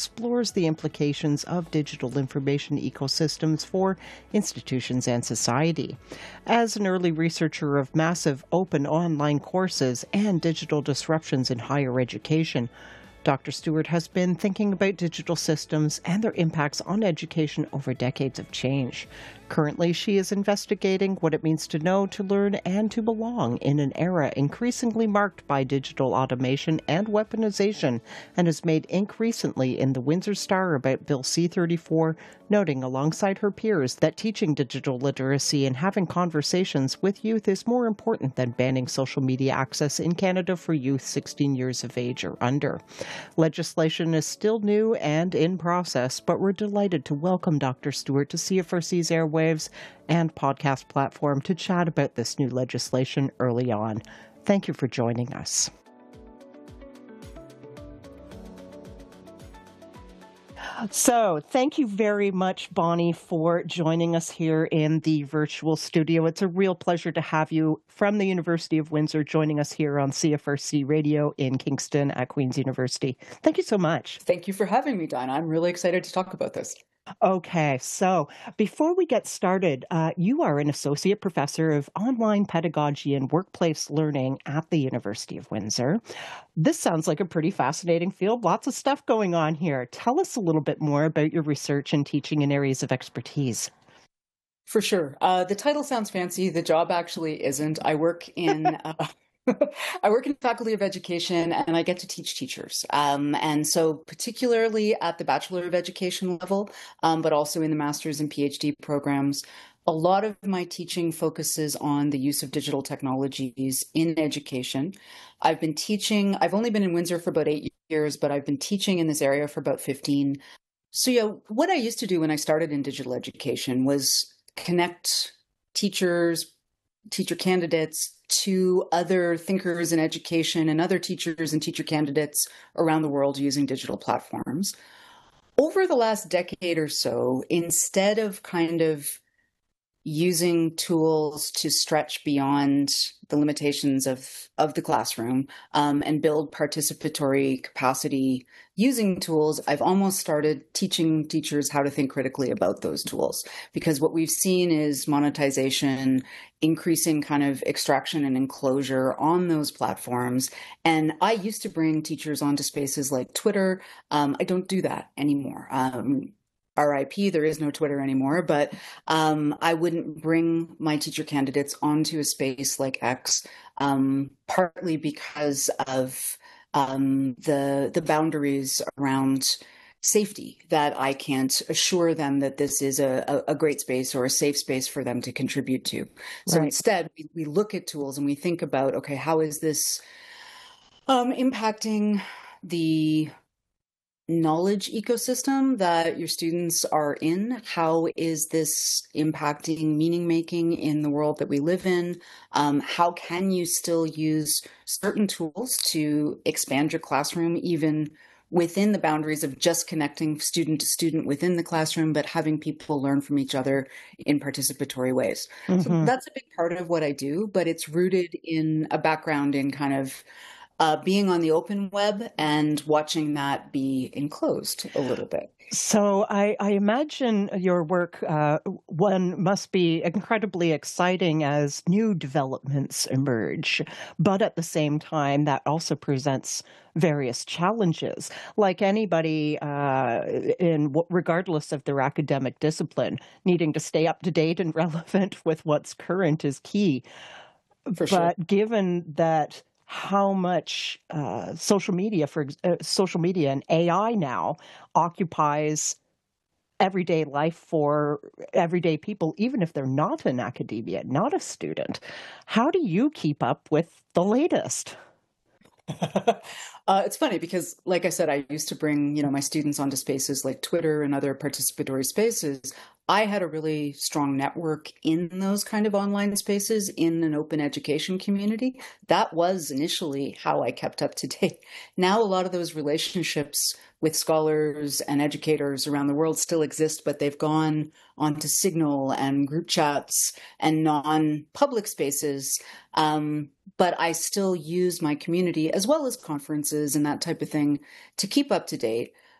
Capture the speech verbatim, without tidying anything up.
explores the implications of digital information ecosystems for institutions and society. As an early researcher of massive open online courses and digital disruptions in higher education, Doctor Stewart has been thinking about digital systems and their impacts on education over decades of change. Currently, she is investigating what it means to know, to learn, and to belong in an era increasingly marked by digital automation and weaponization, and has made ink recently in the Windsor Star about Bill C thirty-four, noting alongside her peers that teaching digital literacy and having conversations with youth is more important than banning social media access in Canada for youth sixteen years of age or under. Legislation is still new and in process, but we're delighted to welcome Doctor Stewart to C F R C's airwaves and podcast platform to chat about this new legislation early on. Thank you for joining us. So, thank you very much, Bonnie, for joining us here in the virtual studio. It's a real pleasure to have you from the University of Windsor joining us here on C F R C Radio in Kingston at Queen's University. Thank you so much. Thank you for having me, Dinah. I'm really excited to talk about this. Okay, so before we get started, uh, you are an associate professor of online pedagogy and workplace learning at the University of Windsor. This sounds like a pretty fascinating field. Lots of stuff going on here. Tell us a little bit more about your research and teaching in areas of expertise. For sure. Uh, the title sounds fancy. The job actually isn't. I work in... Uh... I work in faculty of education and I get to teach teachers. Um, and so particularly at the Bachelor of Education level, um, but also in the master's and PhD programs, a lot of my teaching focuses on the use of digital technologies in education. I've been teaching, I've only been in Windsor for about eight years, but I've been teaching in this area for about fifteen. So yeah, what I used to do when I started in digital education was connect teachers, teacher candidates to other thinkers in education and other teachers and teacher candidates around the world using digital platforms. Over the last decade or so, instead of kind of using tools to stretch beyond the limitations of, of the classroom um, and build participatory capacity using tools, I've almost started teaching teachers how to think critically about those tools. Because what we've seen is monetization, increasing kind of extraction and enclosure on those platforms. And I used to bring teachers onto spaces like Twitter. Um, I don't do that anymore. Um, R I P, there is no Twitter anymore, but um, I wouldn't bring my teacher candidates onto a space like X, um, partly because of um, the the boundaries around safety, that I can't assure them that this is a, a great space or a safe space for them to contribute to. So right. Instead, we, we look at tools and we think about, okay, how is this um, impacting the knowledge ecosystem that your students are in? How is this impacting meaning making in the world that we live in? Um, how can you still use certain tools to expand your classroom, even within the boundaries of just connecting student to student within the classroom, but having people learn from each other in participatory ways? Mm-hmm. So that's a big part of what I do, but it's rooted in a background in kind of Uh, being on the open web and watching that be enclosed a little bit. So I, I imagine your work, uh, one, must be incredibly exciting as new developments emerge, but at the same time, that also presents various challenges. Like anybody, uh, in regardless of their academic discipline, needing to stay up to date and relevant with what's current is key. For sure. But given that how much uh, social media, for uh, social media and A I now occupies everyday life for everyday people, even if they're not in academia, not a student. How do you keep up with the latest? uh, it's funny because, like I said, I used to bring, you know, my students onto spaces like Twitter and other participatory spaces. I had a really strong network in those kind of online spaces in an open education community. That was initially how I kept up to date. Now, a lot of those relationships with scholars and educators around the world still exist, but they've gone onto Signal and group chats and non-public spaces. Um, but I still use my community as well as conferences and that type of thing to keep up to date.